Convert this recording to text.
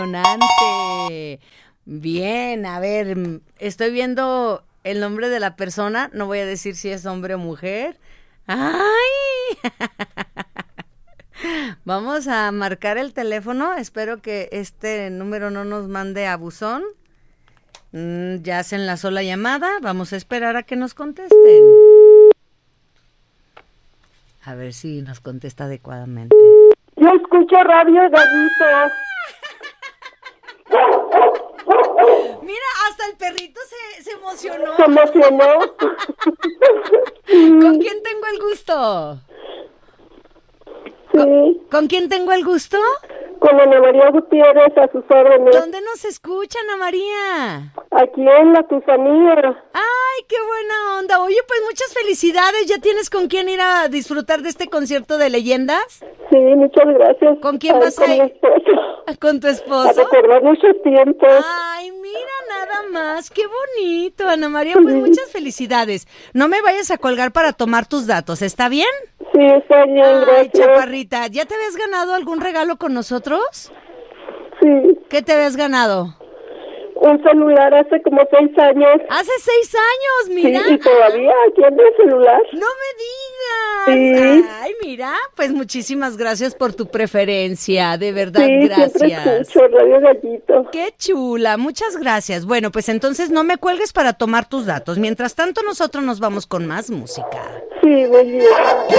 Impresionante. Bien, a ver, estoy viendo el nombre de la persona, no voy a decir si es hombre o mujer. ¡Ay! Vamos a marcar el teléfono, espero que este número no nos mande a buzón. Ya se enlazó la llamada, vamos a esperar a que nos contesten. A ver si nos contesta adecuadamente. Yo escucho Radio Gallito. Mira, hasta el perrito se emocionó. Se emocionó. ¿Con quién tengo el gusto? Sí. ¿Con quién tengo el gusto? Con Ana María Gutiérrez, a sus órdenes. ¿Dónde nos escucha, Ana María? Aquí en la Tusanía. ¡Ay, qué buena onda! Oye, pues muchas felicidades. ¿Ya tienes con quién ir a disfrutar de este concierto de leyendas? Sí, muchas gracias. ¿Con quién vas a ir? Con mi esposo. ¿Con tu A esposo? recordar muchos tiempos. Ay, mira nada más, qué bonito, Ana María, pues muchas felicidades. No me vayas a colgar para tomar tus datos, ¿está bien? Sí, está bien, Ay, gracias. chaparrita, ¿ya te habías ganado algún regalo con nosotros? Sí, ¿Qué te habías ganado? un celular hace como 6 años. Hace 6 años, mira. Sí, y todavía aquí anda el celular. ¡No me digas! Sí. Ay, mira, pues muchísimas gracias por tu preferencia, de verdad, Sí, gracias. siempre escucho Radio Gallito. ¡Qué chula! Muchas gracias. Bueno, pues entonces no me cuelgues para tomar tus datos. Mientras tanto, nosotros nos vamos con más música. Sí, muy bien.